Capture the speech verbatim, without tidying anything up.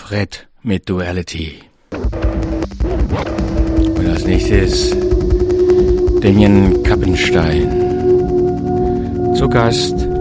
Fred mit Duality. Und als nächstes Damien Kappenstein. Zu Gast